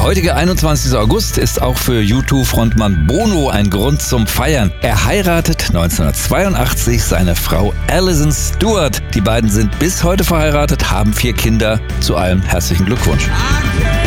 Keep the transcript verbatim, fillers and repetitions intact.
heutige einundzwanzigster August ist auch für U zwei Frontmann Bono ein Grund zum Feiern. Er heiratet neunzehnhundertzweiundachtzig seine Frau Alison Stewart. Die beiden sind bis heute verheiratet, haben vier Kinder. Zu allem herzlichen Glückwunsch.